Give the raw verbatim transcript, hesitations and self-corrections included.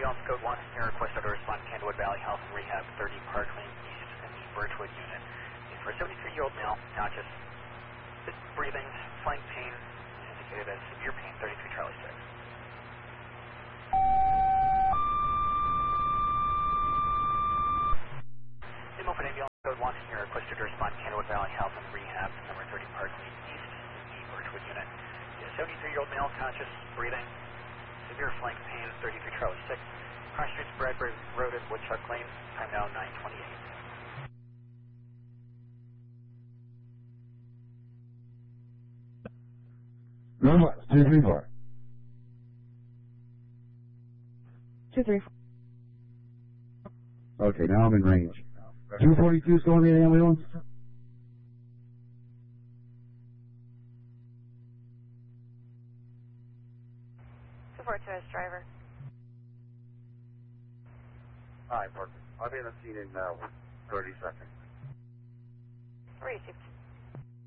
ambulance code one, here requested to respond to Candlewood Valley Health and Rehab, thirty Park Lane East in the Birchwood unit. For a seventy-three-year-old male, conscious, breathing, flank pain, indicated as severe pain, thirty-three Charlie six. Milford ambulance code one, here requested to respond to Candlewood Valley Health and Rehab, number thirty Park Lane East in the Birchwood unit. seventy-three-year-old male, conscious, breathing, severe flank pain, thirty-three Charlie six. Cross Streets, Bradbury Road at Woodchuck Lane, time now nine twenty-eight. Northwest, two three four. two three four. Okay, now I'm in range. two forty-two is going to the ambulance? two forty-two is driver. Hi, Parker. I'll be on the scene in uh, thirty seconds. Received.